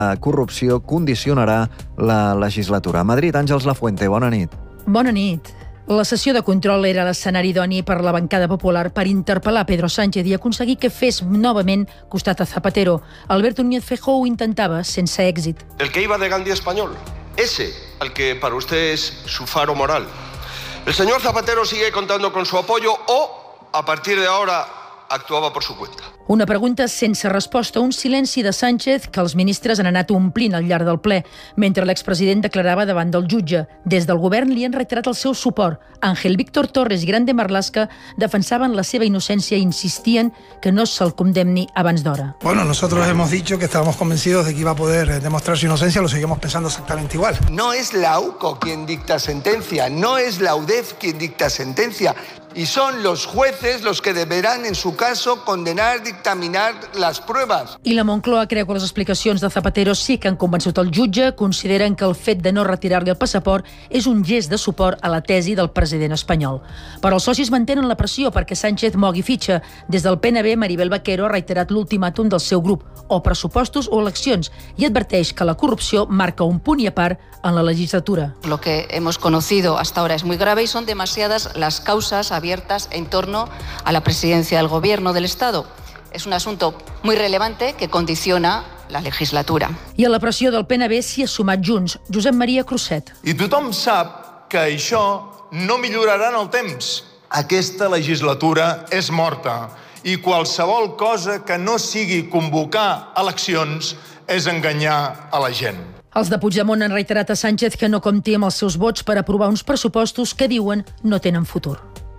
la corrupció condicionarà la legislatura. A Madrid, Àngels Lafuente, bona nit. Bona nit. La sessió de control era l'escenari idoni per la bancada popular per interpel·lar Pedro Sánchez i aconseguir que fes novament costat a Zapatero. Alberto Núñez Feijóo ho intentava sense èxit. El que iba de Gandhi español, ese al que para usted es su faro moral. El señor Zapatero sigue contando con su apoyo o, a partir de ahora, actuaba por su cuenta. Una pregunta sense resposta, un silenci de Sánchez que els ministres han anat omplint al llarg del ple, mentre l'expresident declarava davant del jutge. Des del govern li han reiterat el seu suport. Ángel Víctor Torres i Grande Marlaska defensaven la seva innocència i insistien que no se'l condemni abans d'hora. Bueno, nosotros hemos dicho que estábamos convencidos de que iba a poder demostrar su inocencia, lo seguimos pensando exactamente igual. No es la AUCO quien dicta sentencia, no es la UDEF quien dicta sentencia, y son los jueces los que deberán, en su caso, condenar, dictaminar las pruebas. I la Moncloa creu que les explicacions de Zapatero sí que han convençut el jutge. Consideren que el fet de no retirar-li el passaport és un gest de suport a la tesi del president espanyol. Però els socis mantenen la pressió perquè Sánchez mogui fitxa. Des del PNB, Maribel Vaquero ha reiterat l'ultimàtum del seu grup, o pressupostos o eleccions, i adverteix que la corrupció marca un punt i a part en la legislatura. Lo que hemos conocido hasta ahora es muy grave y son demasiadas las causas abiertas en torno a la presidencia del Gobierno del Estado. Es un asunto muy relevante que condiciona la legislatura. I a la pressió del PNB s'hi ha sumat Junts, Josep Maria Crusset. I tothom sap que això no millorarà en el temps. Aquesta legislatura és morta i qualsevol cosa que no sigui convocar eleccions és enganyar a la gent. Els de Puigdemont han reiterat a Sánchez que no compti amb els seus vots per aprovar uns pressupostos que diuen no tenen futur.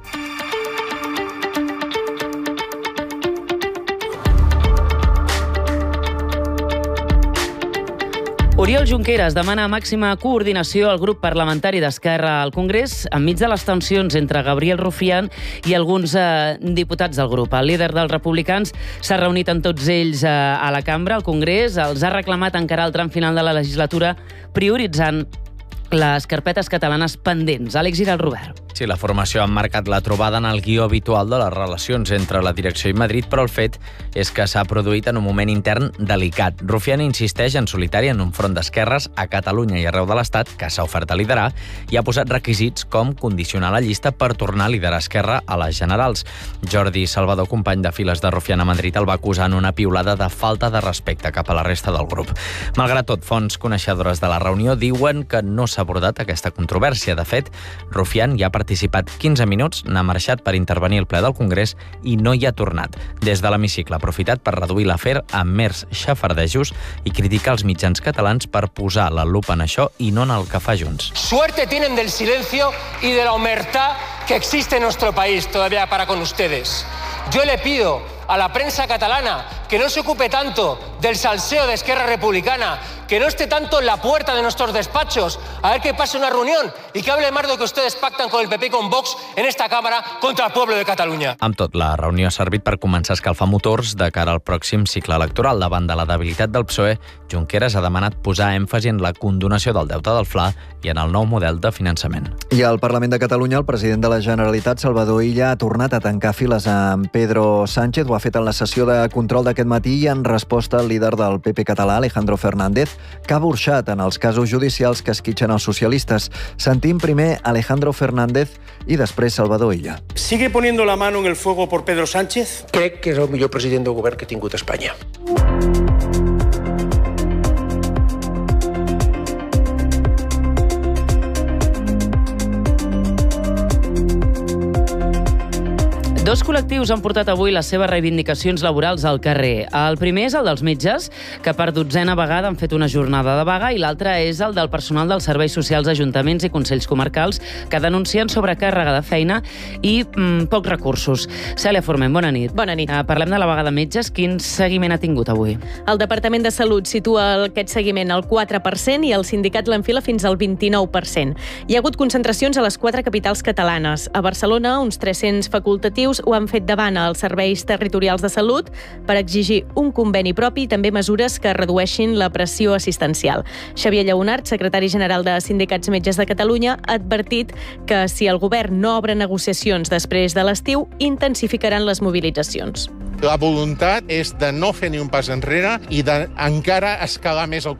Oriol Junqueras demana màxima coordinació al grup parlamentari d'Esquerra al Congrés enmig de les tensions entre Gabriel Rufián i alguns diputats del grup. El líder dels republicans s'ha reunit amb tots ells a la cambra, al Congrés, els ha reclamat encarar el tram final de la legislatura prioritzant les carpetes catalanes pendents. Àlex Giralt-Robert. Sí, la formació ha marcat la trobada en el guió habitual de les relacions entre la direcció i Madrid, però el fet és que s'ha produït en un moment intern delicat. Rufián insisteix en solitari en un front d'esquerres a Catalunya i arreu de l'Estat que s'ha ofert a liderar i ha posat requisits com condicionar la llista per tornar a liderar Esquerra a les generals. Jordi Salvador, company de files de Rufián a Madrid, el va acusar en una piulada de falta de respecte cap a la resta del grup. Malgrat tot, fonts coneixedores de la reunió diuen que no s'ha abordat aquesta controvèrsia. De fet, Rufián ja ha participat 15 minuts, n'ha marxat per intervenir al ple del Congrés i no hi ha tornat. Des de l'hemicicle ha aprofitat per reduir l'afer a mers xafardejos i criticar els mitjans catalans per posar la lupa en això i no en el que fa Junts. Suerte tienen del silencio y de la omertà que existe en nuestro país todavía para con ustedes. Yo le pido a la prensa catalana que no se ocupe tanto del salseo de Esquerra Republicana, que no esté tanto en la puerta de nuestros despachos a ver qué pasa en una reunión y que hable más de lo que ustedes pactan con el PP y con Vox en esta Cámara contra el pueblo de Catalunya. Amb tot, la reunió ha servit per començar a escalfar motors de cara al pròxim cicle electoral. Davant de la debilitat del PSOE, Junqueras ha demanat posar èmfasi en la condonació del deute del Fla i en el nou model de finançament. I al Parlament de Catalunya, el president de la Generalitat, Salvador Illa, ha tornat a tancar files amb Pedro Sánchez. Ho ha fet en la sessió de control d'aquest matí i en resposta al líder del PP català, Alejandro Fernández, que ha burxat en els casos judicials que esquitxen els socialistes. Sentim primer Alejandro Fernández i després Salvador Illa. ¿Sigue poniendo la mano en el fuego por Pedro Sánchez? Crec que és el millor president del govern que ha tingut Espanya. Dos col·lectius han portat avui les seves reivindicacions laborals al carrer. El primer és el dels metges, que per 12a vegada han fet una jornada de vaga, i l'altre és el del personal dels serveis socials, ajuntaments i consells comarcals, que denuncien sobrecàrrega de feina i pocs recursos. Cèlia Forment, bona nit. Bona nit. Parlem de la vaga de metges. Quin seguiment ha tingut avui? El Departament de Salut situa aquest seguiment al 4% i el sindicat l'enfila fins al 29%. Hi ha hagut concentracions a les 4 capitals catalanes. A Barcelona, uns 300 facultatius ho ho han fet davant els serveis territorials de salut per exigir un conveni propi i també mesures que redueixin la pressió assistencial. Xavier Lleonart, secretari general de Sindicats Metges de Catalunya, ha advertit que si el govern no obre negociacions després de l'estiu, intensificaran les mobilitzacions. La voluntat és de no fer ni un pas enrere i d'encara escalar més el